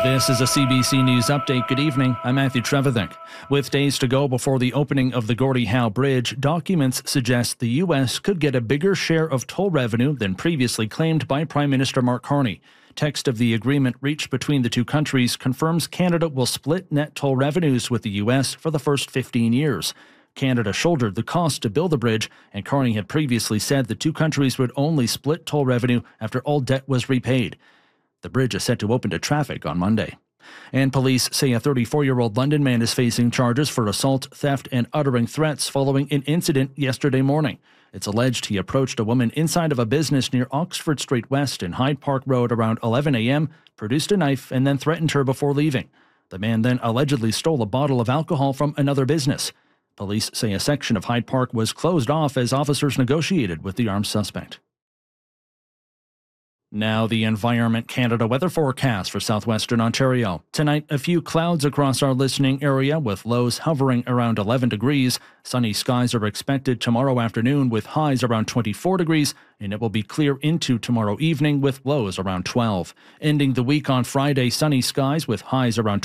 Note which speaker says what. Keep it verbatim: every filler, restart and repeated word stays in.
Speaker 1: This is a C B C News Update. Good evening. I'm Matthew Trevithick. With days to go before the opening of the Gordie Howe Bridge, documents suggest the U S could get a bigger share of toll revenue than previously claimed by Prime Minister Mark Carney. Text of the agreement reached between the two countries confirms Canada will split net toll revenues with the U S for the first fifteen years. Canada shouldered the cost to build the bridge, and Carney had previously said the two countries would only split toll revenue after all debt was repaid. The bridge is set to open to traffic on Monday. And police say a thirty-four-year-old London man is facing charges for assault, theft, and uttering threats following an incident yesterday morning. It's alleged he approached a woman inside of a business near Oxford Street West and Hyde Park Road around eleven a.m., produced a knife, and then threatened her before leaving. The man then allegedly stole a bottle of alcohol from another business. Police say a section of Hyde Park was closed off as officers negotiated with the armed suspect. Now the Environment Canada weather forecast for southwestern Ontario. Tonight, a few clouds across our listening area with lows hovering around eleven degrees. Sunny skies are expected tomorrow afternoon with highs around twenty-four degrees, and it will be clear into tomorrow evening with lows around twelve. Ending the week on Friday, sunny skies with highs around